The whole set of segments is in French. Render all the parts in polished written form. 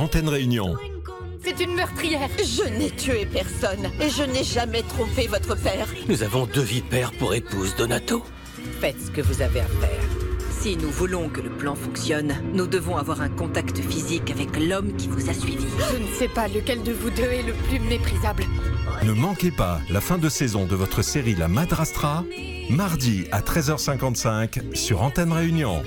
Antenne Réunion. C'est une meurtrière. Je n'ai tué personne et je n'ai jamais trompé votre père. Nous avons 2 vipères pour épouse, Donato. Faites ce que vous avez à faire. Si nous voulons que le plan fonctionne, nous devons avoir un contact physique avec l'homme qui vous a suivi. Je ne sais pas lequel de vous deux est le plus méprisable. Ne manquez pas la fin de saison de votre série La Madrastra, mardi à 13h55 sur Antenne Réunion.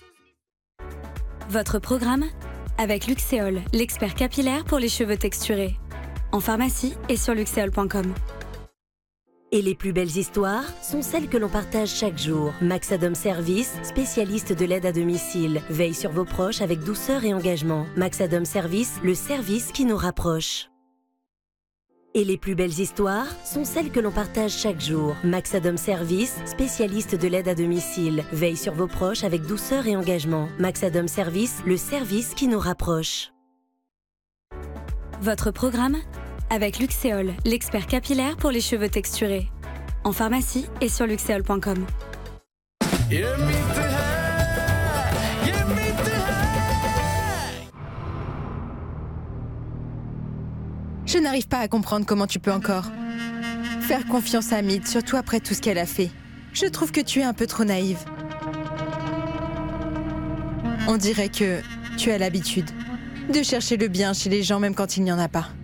Votre programme avec Luxéol, l'expert capillaire pour les cheveux texturés. En pharmacie et sur luxéol.com. Et les plus belles histoires sont celles que l'on partage chaque jour. Maxadom Service, spécialiste de l'aide à domicile, veille sur vos proches avec douceur et engagement. Maxadom Service, le service qui nous rapproche. Et les plus belles histoires sont celles que l'on partage chaque jour. Maxadom Service, spécialiste de l'aide à domicile, veille sur vos proches avec douceur et engagement. Maxadom Service, le service qui nous rapproche. Votre programme avec Luxéol, l'expert capillaire pour les cheveux texturés. En pharmacie et sur luxéol.com. Je n'arrive pas à comprendre comment tu peux encore faire confiance à Mid, surtout après tout ce qu'elle a fait. Je trouve que tu es un peu trop naïve. On dirait que tu as l'habitude de chercher le bien chez les gens même quand il n'y en a pas.